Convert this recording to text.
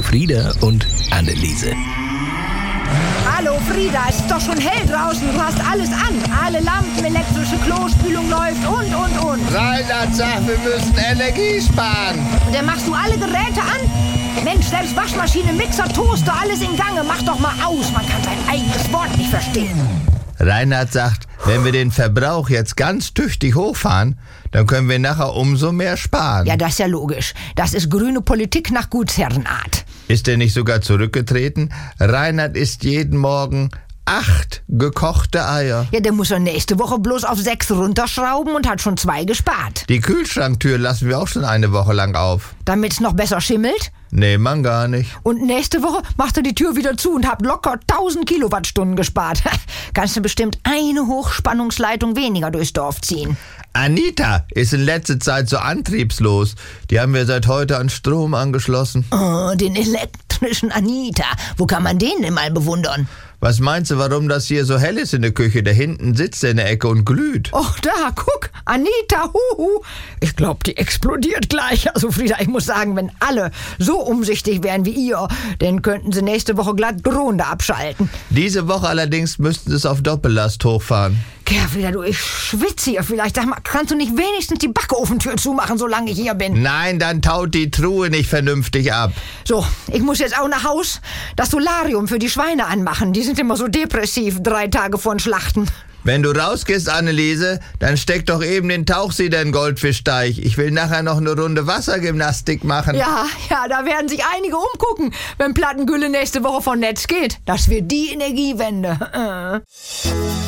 Frieda und Anneliese. Hallo Frieda, es ist doch schon hell draußen. Du hast alles an. Alle Lampen, elektrische Klospülung läuft und. Reinhard sagt, wir müssen Energie sparen. Und dann machst du alle Geräte an? Mensch, selbst Waschmaschine, Mixer, Toaster, alles in Gange. Mach doch mal aus, man kann sein eigenes Wort nicht verstehen. Reinhard sagt, wenn wir den Verbrauch jetzt ganz tüchtig hochfahren, dann können wir nachher umso mehr sparen. Ja, das ist ja logisch. Das ist grüne Politik nach Gutsherrenart. Ist er nicht sogar zurückgetreten? Reinhard isst jeden Morgen 8 gekochte Eier. Ja, der muss er nächste Woche bloß auf 6 runterschrauben und hat schon 2 gespart. Die Kühlschranktür lassen wir auch schon eine Woche lang auf. Damit's noch besser schimmelt? Nee, man gar nicht. Und nächste Woche macht er die Tür wieder zu und habt locker 1000 Kilowattstunden gespart. Kannst du bestimmt eine Hochspannungsleitung weniger durchs Dorf ziehen. Anita ist in letzter Zeit so antriebslos. Die haben wir seit heute an Strom angeschlossen. Oh, den elektrischen Anita. Wo kann man den denn mal bewundern? Was meinst du, warum das hier so hell ist in der Küche? Da hinten sitzt er in der Ecke und glüht. Och, da, guck, Anita, huhu. Ich glaube, die explodiert gleich. Also Frieda, ich muss sagen, wenn alle so umsichtig wären wie ihr, dann könnten sie nächste Woche glatt Drohne abschalten. Diese Woche allerdings müssten sie es auf Doppellast hochfahren. Ja, Frieda, du, ich schwitze hier vielleicht. Sag mal, kannst du nicht wenigstens die Backofentür zumachen, solange ich hier bin? Nein, dann taut die Truhe nicht vernünftig ab. So, ich muss jetzt auch nach Haus das Solarium für die Schweine anmachen. Die sind immer so depressiv 3 Tage vor den Schlachten. Wenn du rausgehst, Anneliese, dann steck doch eben den Tauchsieder in den Goldfischteich. Ich will nachher noch eine Runde Wassergymnastik machen. Ja, da werden sich einige umgucken, wenn Plattengülle nächste Woche vom Netz geht. Das wird die Energiewende.